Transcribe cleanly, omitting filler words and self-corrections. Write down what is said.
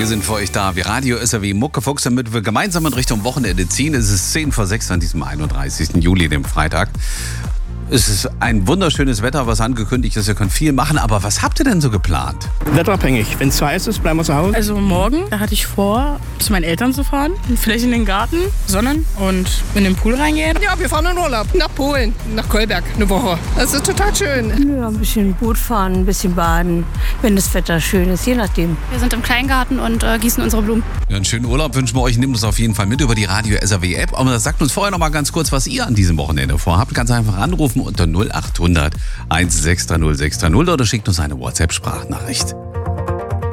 Wir sind für euch da. Wir Radio SAW Muckefuchs, damit wir gemeinsam in Richtung Wochenende ziehen. Es ist 5:10 an diesem 31. Juli, dem Freitag. Es ist ein wunderschönes Wetter, was angekündigt ist. Ihr könnt viel machen, aber was habt ihr denn so geplant? Wetterabhängig. Wenn es zu heiß ist, bleiben wir zu Hause. Also morgen, da hatte ich vor, zu meinen Eltern zu fahren. Vielleicht in den Garten, sonnen und in den Pool reingehen. Ja, wir fahren in Urlaub. Nach Polen, nach Kolberg, eine Woche. Das ist total schön. Ja, ein bisschen Boot fahren, ein bisschen baden, wenn das Wetter schön ist, je nachdem. Wir sind im Kleingarten und gießen unsere Blumen. Ja, einen schönen Urlaub wünschen wir euch. Nehmt uns auf jeden Fall mit über die Radio SAW App. Aber sagt uns vorher noch mal ganz kurz, was ihr an diesem Wochenende vorhabt. Ganz einfach anrufen unter 0800 1630630 oder schickt uns eine WhatsApp-Sprachnachricht.